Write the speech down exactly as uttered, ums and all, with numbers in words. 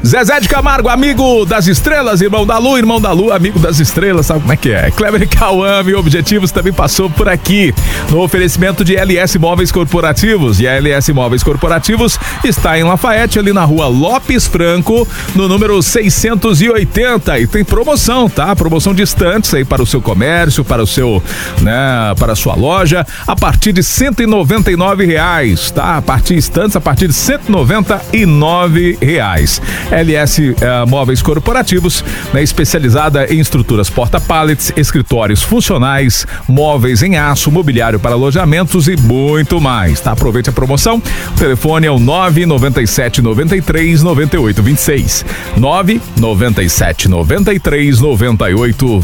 Zezé de Camargo, amigo das estrelas, irmão da Lu, irmão da Lu, amigo das estrelas, sabe como é que é? Kleber e Cauã e Objetivos também passou por aqui, no oferecimento de L S Móveis Corporativos. E a L S Móveis Corporativos está em Lafayette, ali na rua Lopes Franco, no número seiscentos e oitenta, e tem promoção, tá? Promoção de estantes aí para o seu comércio, para o seu, né, para a sua loja, a partir de cento e noventa e nove reais, tá? A partir de estantes, a partir de cento e noventa e nove reais. L S uh, Móveis Corporativos, né, especializada em estruturas porta-pallets, escritórios funcionais, móveis em aço, mobiliário para alojamentos e muito mais, tá? Aproveite a promoção. O telefone é o nove nove sete nove três nove oito dois seis, nove nove sete nove três nove oito